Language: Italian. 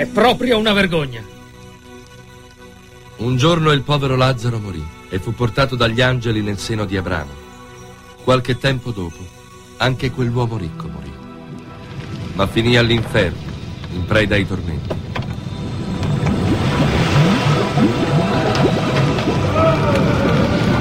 È proprio una vergogna. Un giorno il povero Lazzaro morì e fu portato dagli angeli nel seno di Abramo. Qualche tempo dopo, anche quell'uomo ricco morì, ma finì all'inferno, in preda ai tormenti.